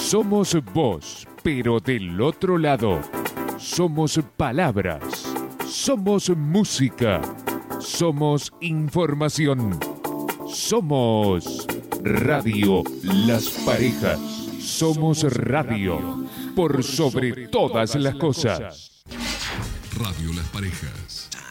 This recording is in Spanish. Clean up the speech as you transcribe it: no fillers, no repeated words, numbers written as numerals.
Somos voz, pero del otro lado. Somos palabras. Somos música. Somos información. Somos Radio Las Parejas. Somos radio por sobre todas las cosas. Radio Las Parejas.